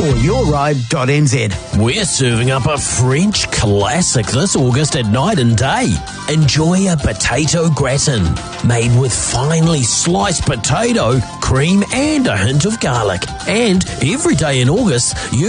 or yourride.nz. We're serving up a French classic this August at night and day. Enjoy a potato gratin made with finely sliced potato, cream and a hint of garlic. And every day in August, you